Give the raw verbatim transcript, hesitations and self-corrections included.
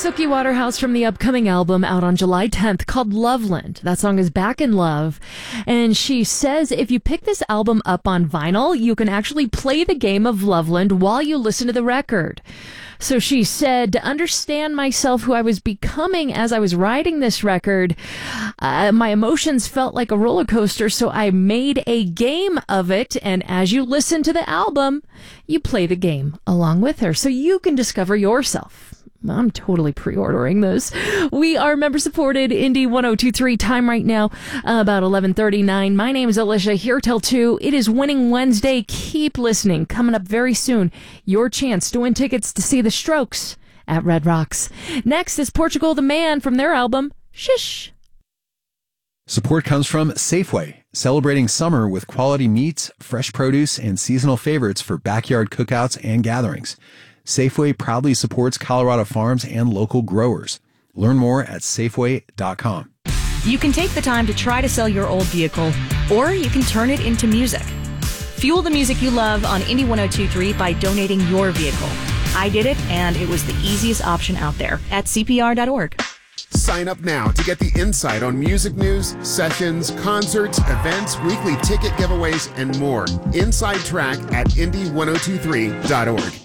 Suki Waterhouse from the upcoming album out on July tenth called Loveland. That song is Back in Love. And she says if you pick this album up on vinyl, you can actually play the game of Loveland while you listen to the record. So she said, to understand myself, who I was becoming as I was writing this record, uh, my emotions felt like a roller coaster, so I made a game of it. And as you listen to the album, you play the game along with her so you can discover yourself. I'm totally pre-ordering this. We are member-supported Indie one oh two three time right now, uh, about eleven thirty-nine. My name is Alicia, here till two. It is Winning Wednesday. Keep listening. Coming up very soon, your chance to win tickets to see The Strokes at Red Rocks. Next is Portugal the Man from their album, Shish. Support comes from Safeway, celebrating summer with quality meats, fresh produce, and seasonal favorites for backyard cookouts and gatherings. Safeway proudly supports Colorado farms and local growers. Learn more at Safeway dot com. You can take the time to try to sell your old vehicle, or you can turn it into music. Fuel the music you love on Indie one oh two three by donating your vehicle. I did it, and it was the easiest option out there at C P R dot org. Sign up now to get the insight on music news, sessions, concerts, events, weekly ticket giveaways, and more. Inside Track at Indie one oh two three dot org.